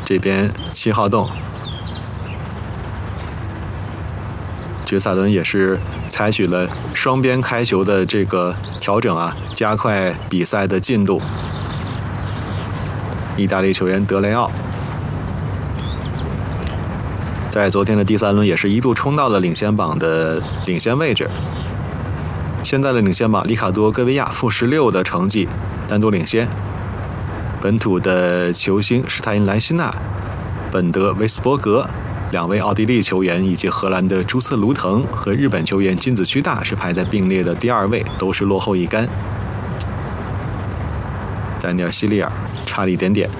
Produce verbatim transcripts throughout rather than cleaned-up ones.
这边七号洞，决赛轮也是采取了双边开球的这个调整啊，加快比赛的进度。意大利球员德雷奥在昨天的第三轮也是一度冲到了领先榜的领先位置。现在的领先榜，里卡多·戈维亚负十六的成绩单独领先。本土的球星施泰因莱希纳、本德维斯伯格两位奥地利球员，以及荷兰的朱瑟卢滕和日本球员金子屈大是排在并列的第二位，都是落后一杆。丹尼尔·希利尔差了一点点。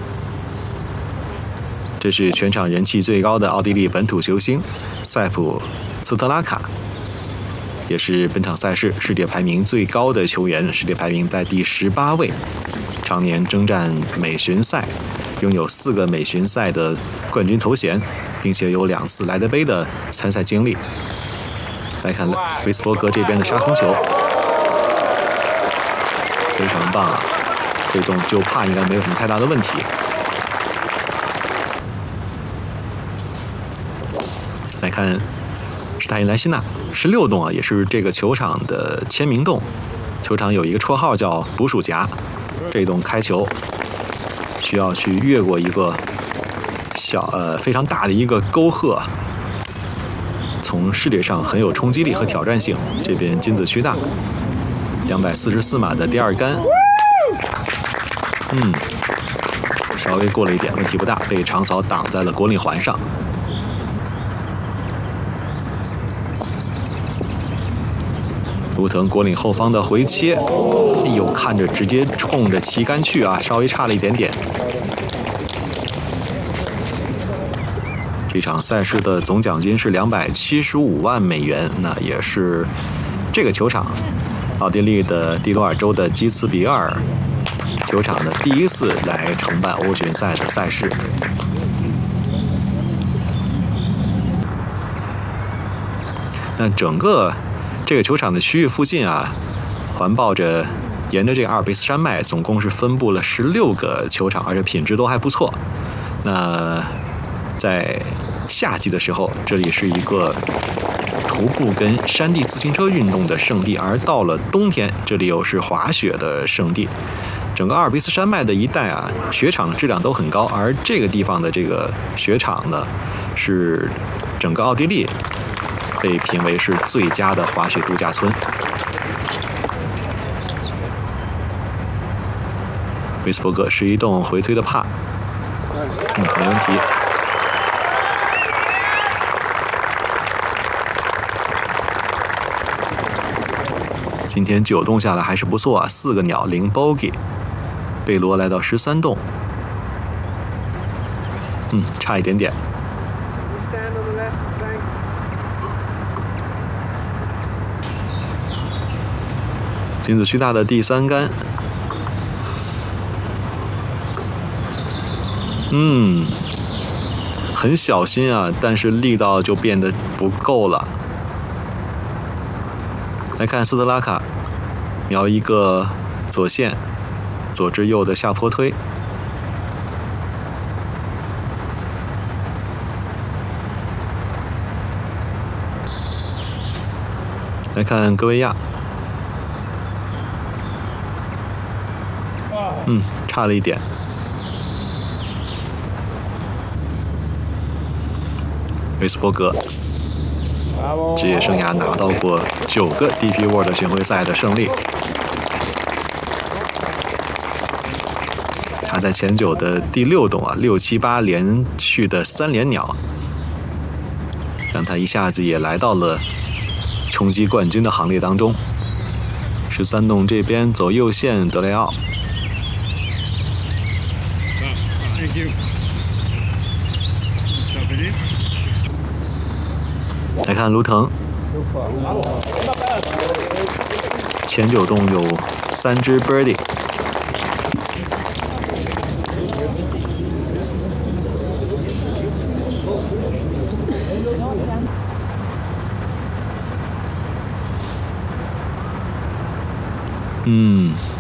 这是全场人气最高的奥地利本土球星塞普斯特拉卡，也是本场赛事世界排名最高的球员，世界排名在第十八位，常年征战美巡赛，拥有四个美巡赛的冠军头衔，并且有两次莱德杯的参赛经历。来看维斯伯格这边的杀空球，非常棒啊！这种就怕应该没有什么太大的问题。来看施泰因莱希纳十六洞啊，也是这个球场的签名洞。球场有一个绰号叫捕鼠夹，这洞开球需要去越过一个小呃非常大的一个沟壑，从视觉上很有冲击力和挑战性。这边金子屈大两百四十四码的第二杆，嗯，稍微过了一点，问题不大，被长草挡在了果岭环上。卢滕果岭后方的回切，哎呦，看着直接冲着旗杆去啊，稍微差了一点点。这场赛事的总奖金是两百七十五万美元，那也是这个球场奥地利的蒂罗尔州的基茨比尔球场的第一次来承办欧巡赛的赛事。那整个这个球场的区域附近啊，环抱着沿着这个阿尔卑斯山脉，总共是分布了十六个球场，而且品质都还不错。那在夏季的时候，这里是一个徒步跟山地自行车运动的圣地，而到了冬天，这里又是滑雪的圣地。整个阿尔卑斯山脉的一带啊，雪场质量都很高，而这个地方的这个雪场呢，是整个奥地利被评为是最佳的滑雪度假村。维斯伯格是一洞回推的帕，嗯，没问题。今天九洞下来还是不错啊，四个鸟零 bogey。贝罗来到十三洞，嗯，差一点点。金子屈大的第三杆，嗯，很小心啊，但是力道就变得不够了。来看斯特拉卡瞄一个左线，左至右的下坡推。来看戈维亚，嗯，差了一点。维斯伯格职业生涯拿到过九个 D P World 巡回赛的胜利。他在前九的第六洞啊，六七八连续的三连鸟，让他一下子也来到了冲击冠军的行列当中。十三洞这边走右线，德雷奥。来看卢滕，前九洞有三只 birdie。嗯，